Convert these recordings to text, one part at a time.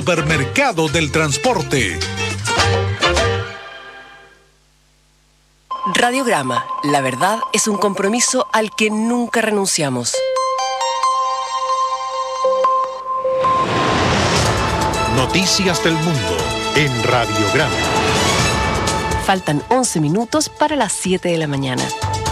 Supermercado del Transporte. Radiograma, la verdad es un compromiso al que nunca renunciamos. Noticias del mundo en Radiograma. Faltan 11 minutos para las 7 de la mañana.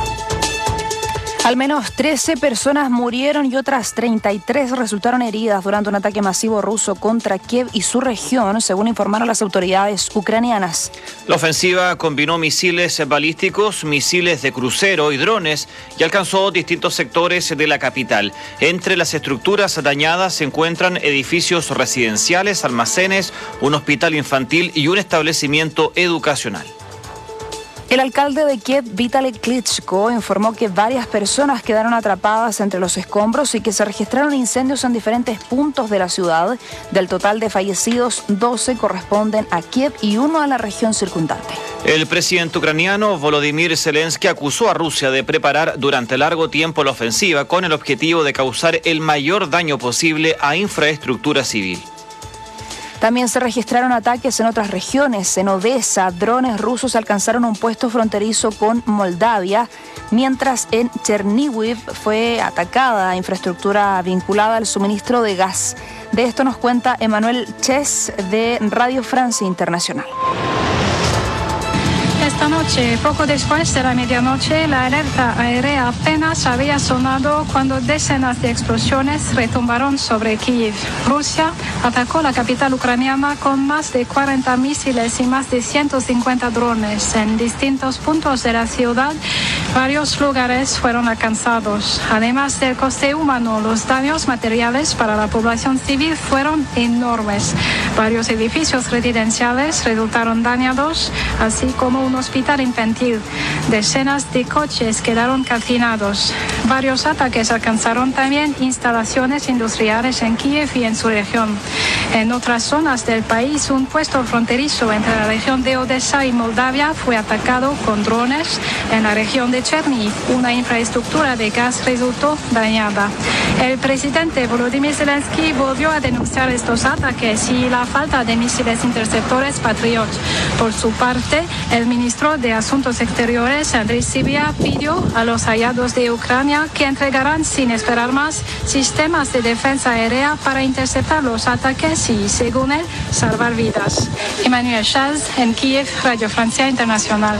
Al menos 13 personas murieron y otras 33 resultaron heridas durante un ataque masivo ruso contra Kiev y su región, según informaron las autoridades ucranianas. La ofensiva combinó misiles balísticos, misiles de crucero y drones y alcanzó distintos sectores de la capital. Entre las estructuras dañadas se encuentran edificios residenciales, almacenes, un hospital infantil y un establecimiento educacional. El alcalde de Kiev, Vitaly Klitschko, informó que varias personas quedaron atrapadas entre los escombros y que se registraron incendios en diferentes puntos de la ciudad. Del total de fallecidos, 12 corresponden a Kiev y 1 a la región circundante. El presidente ucraniano Volodymyr Zelensky acusó a Rusia de preparar durante largo tiempo la ofensiva con el objetivo de causar el mayor daño posible a infraestructura civil. También se registraron ataques en otras regiones. En Odessa, drones rusos alcanzaron un puesto fronterizo con Moldavia, mientras en Cherníhiv fue atacada infraestructura vinculada al suministro de gas. De esto nos cuenta Emmanuel Ches de Radio Francia Internacional. Esta noche, poco después de la medianoche, la alerta aérea apenas había sonado cuando decenas de explosiones retumbaron sobre Kiev. Rusia atacó la capital ucraniana con más de 40 misiles y más de 150 drones. En distintos puntos de la ciudad, varios lugares fueron alcanzados. Además del coste humano, los daños materiales para la población civil fueron enormes. Varios edificios residenciales resultaron dañados, así como un hospital infantil. Decenas de coches quedaron calcinados. Varios ataques alcanzaron también instalaciones industriales en Kiev y en su región. En otras zonas del país, un puesto fronterizo entre la región de Odessa y Moldavia fue atacado con drones. En la región de Cherníhiv, una infraestructura de gas resultó dañada. El presidente Volodymyr Zelensky volvió a denunciar estos ataques y la falta de misiles interceptores Patriot. Por su parte, el ministro de Asuntos Exteriores, Andriy Sybiha, pidió a los aliados de Ucrania que entregarán sin esperar más sistemas de defensa aérea para interceptar los ataques y, según él, salvar vidas. Emmanuel Chaz, en Kiev, Radio Francia Internacional.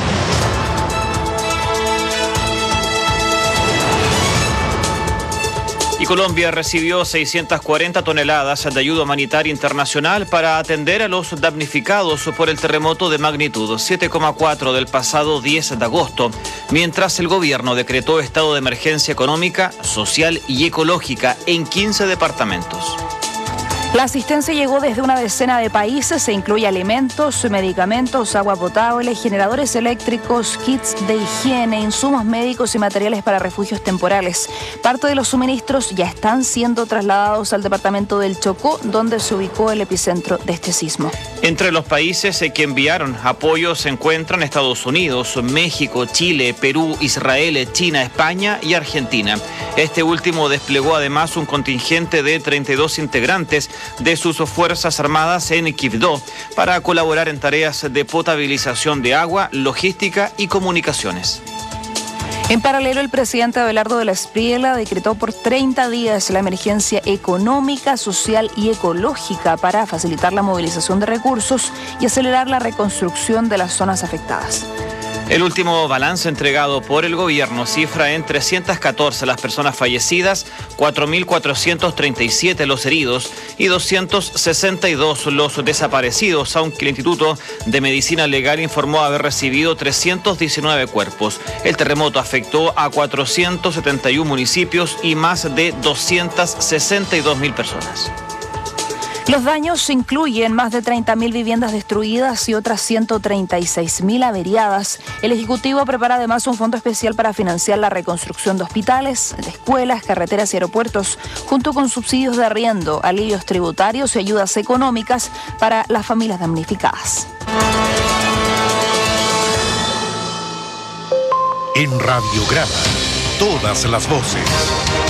Y Colombia recibió 640 toneladas de ayuda humanitaria internacional para atender a los damnificados por el terremoto de magnitud 7,4 del pasado 10 de agosto, mientras el gobierno decretó estado de emergencia económica, social y ecológica en 15 departamentos. La asistencia llegó desde una decena de países, se incluye alimentos, medicamentos, agua potable, generadores eléctricos, kits de higiene, insumos médicos y materiales para refugios temporales. Parte de los suministros ya están siendo trasladados al departamento del Chocó, donde se ubicó el epicentro de este sismo. Entre los países que enviaron apoyo se encuentran Estados Unidos, México, Chile, Perú, Israel, China, España y Argentina. Este último desplegó además un contingente de 32 integrantes de sus Fuerzas Armadas en Quibdó para colaborar en tareas de potabilización de agua, logística y comunicaciones. En paralelo, el presidente Abelardo de la Espriella decretó por 30 días la emergencia económica, social y ecológica para facilitar la movilización de recursos y acelerar la reconstrucción de las zonas afectadas. El último balance entregado por el gobierno cifra en 314 las personas fallecidas, 4.437 los heridos y 262 los desaparecidos, aunque el Instituto de Medicina Legal informó haber recibido 319 cuerpos. El terremoto afectó a 471 municipios y más de 262.000 personas. Los daños incluyen más de 30.000 viviendas destruidas y otras 136.000 averiadas. El Ejecutivo prepara además un fondo especial para financiar la reconstrucción de hospitales, de escuelas, carreteras y aeropuertos, junto con subsidios de arriendo, alivios tributarios y ayudas económicas para las familias damnificadas. En Radiograma, todas las voces.